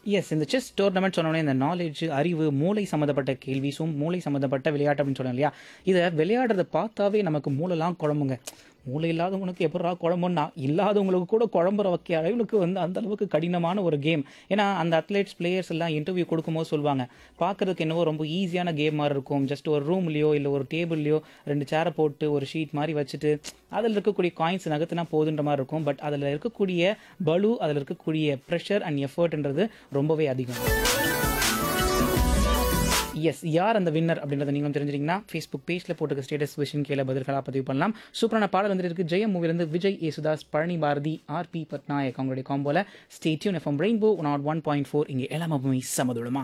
S. இந்த chess tournament சொன்னோனே இந்த நாலேட்ஜ், அறிவு, மூளை சம்மந்தப்பட்ட கேள்விஸும், மூளை சம்மந்தப்பட்ட விளையாட்டு அப்படின்னு சொன்னேன் இல்லையா? இத விளையாடுறத பார்த்தாவே நமக்கு மூளைலாம் குழம்புங்க. மூளை இல்லாதவங்களுக்கு எப்புட்றா குழம்பும்னா, இல்லாதவங்களுக்கு கூட குழம்புற வைக்க அளவுக்கு வந்து அந்த அளவுக்கு கடினமான ஒரு கேம். ஏன்னா, அந்த அத்லெட்ஸ், பிளேயர்ஸ் எல்லாம் இன்டர்வியூ கொடுக்கும்போது சொல்லுவாங்க, பார்க்கறதுக்கு என்னவோ ரொம்ப ஈஸியான கேம் மாரி இருக்கும். ஜஸ்ட் ஒரு ரூம்லயோ, இல்ல ஒரு டேபிள்லயோ 2 சேர போட்டு, ஒரு ஷீட் மாரி வச்சுட்டு, அதில இருக்கக்கூடிய காயின்ஸ் நகர்த்துனா போதுன்ற மாரி இருக்கும். பட் அதில இருக்கக்கூடிய பளு, அதில இருக்கக்கூடிய பிரஷர் அண்ட் எஃபர்ட்ன்றது ரொம்பவே அதிகம். எஸ். யார் அந்த வின்னர் அப்படின்றத நீங்களும் தெரிஞ்சுட்டீங்கன்னா, ஃபேஸ்புக் பேஜ்ல போட்டுருக்க ஸ்டேட்டஸ் விஷன் கீழ பதில்களா பதிவு பண்ணலாம். சூப்பரான பாடல் வந்துட்டு இருக்கு. ஜெயம் மூவிலேருந்து விஜய் யேசுதாஸ், பழனி பாரதி, ஆர்.பி. பட்நாயக் அவங்களுடைய காம்போல ஸ்டே டியூன் எஃப்எம் ரெயின்போ 101.4 இங்கே எல்லாமே சமதுளமா.